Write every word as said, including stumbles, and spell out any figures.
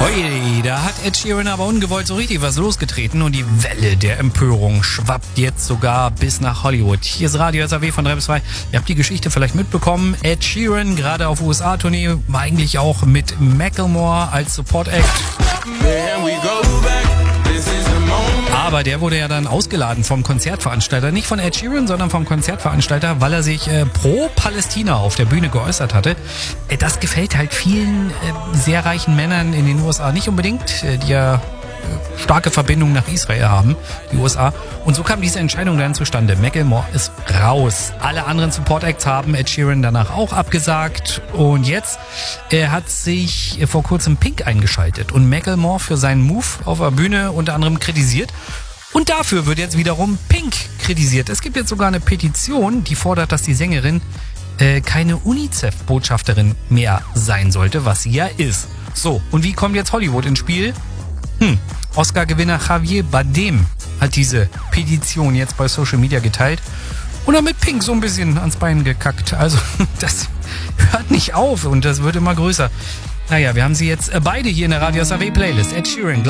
Hoi, da hat Ed Sheeran aber ungewollt so richtig was losgetreten und die Welle der Empörung schwappt jetzt sogar bis nach Hollywood. Hier ist Radio S A W von drei bis zwei. Ihr habt die Geschichte vielleicht mitbekommen. Ed Sheeran, gerade auf U S A-Tournee, war eigentlich auch mit Macklemore als Support-Act. Aber der wurde ja dann ausgeladen vom Konzertveranstalter, nicht von Ed Sheeran, sondern vom Konzertveranstalter, weil er sich äh, pro Palästina auf der Bühne geäußert hatte. Äh, das gefällt halt vielen äh, sehr reichen Männern in den U S A nicht unbedingt, äh, die ja äh, starke Verbindungen nach Israel haben, die U S A. Und so kam diese Entscheidung dann zustande. Macklemore ist raus. Alle anderen Support-Acts haben Ed Sheeran danach auch abgesagt. Und jetzt äh, hat sich äh, vor kurzem Pink eingeschaltet und Macklemore für seinen Move auf der Bühne unter anderem kritisiert. Und dafür wird jetzt wiederum Pink kritisiert. Es gibt jetzt sogar eine Petition, die fordert, dass die Sängerin äh, keine UNICEF-Botschafterin mehr sein sollte, was sie ja ist. So, und wie kommt jetzt Hollywood ins Spiel? Hm, Oscar-Gewinner Javier Bardem hat diese Petition jetzt bei Social Media geteilt und damit Pink so ein bisschen ans Bein gekackt. Also das hört nicht auf und das wird immer größer. Naja, wir haben sie jetzt beide hier in der Radio S A W Playlist. Ed Sheeran.